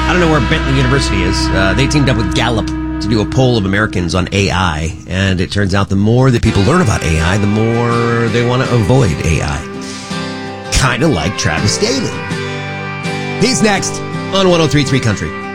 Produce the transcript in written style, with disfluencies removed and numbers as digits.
I don't know where Bentley University is. They teamed up with Gallup to do a poll of Americans on AI, and it turns out the more that people learn about AI, the more they want to avoid AI. Kind of like Travis Daly. He's next on 103.3 Country.